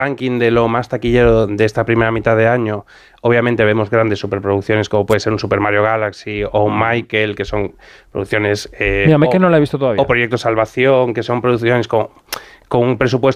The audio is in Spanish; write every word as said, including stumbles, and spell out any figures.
ranking de lo más taquillero de esta primera mitad de año, obviamente vemos grandes superproducciones como puede ser un Super Mario Galaxy o un Michael, que son producciones... Eh, Mira, Michael o, no la he visto todavía. O Proyecto Salvación, que son producciones con, con un presupuesto